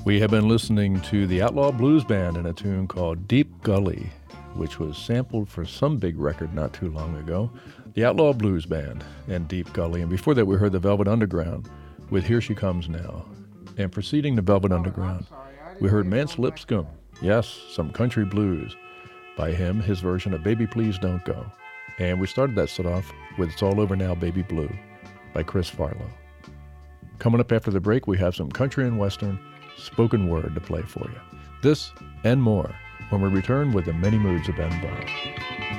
We have been listening to the Outlaw Blues Band in a tune called Deep Gully, which was sampled for some big record not too long ago. The Outlaw Blues Band and Deep Gully. And before that, we heard the Velvet Underground with Here She Comes Now. And preceding the Velvet Underground, we heard Mance Lipscomb. Yes, some country blues by him, his version of Baby Please Don't Go. And we started that set off with It's All Over Now, Baby Blue by Chris Farlow. Coming up after the break, we have some country and western spoken word to play for you. This and more when we return with the Many Moods of Ben Barnes.